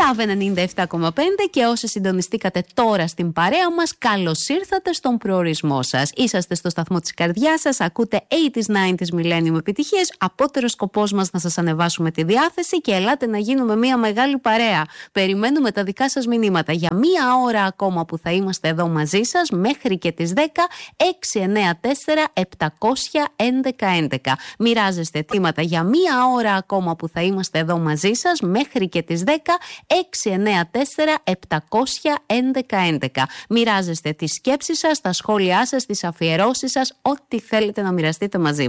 Love 97,5 και όσοι συντονιστήκατε τώρα στην παρέα μας, καλώς ήρθατε στον προορισμό σας. Είσαστε στο σταθμό της καρδιάς σας, ακούτε 80s, 90s Millennium επιτυχίες. Απότερος σκοπός μας να σας ανεβάσουμε τη διάθεση και ελάτε να γίνουμε μια μεγάλη παρέα. Περιμένουμε τα δικά σας μηνύματα για μία ώρα ακόμα που θα είμαστε εδώ μαζί σας μέχρι και τις 10, 694 700 1111. Μοιράζεστε θύματα για μία ώρα ακόμα που θα είμαστε εδώ μαζί σας μέχρι και τις 10, 694 700 1111. Μοιράζεστε τις σκέψεις σας, τα σχόλιά σας, τις αφιερώσεις σας, ό,τι θέλετε να μοιραστείτε μαζί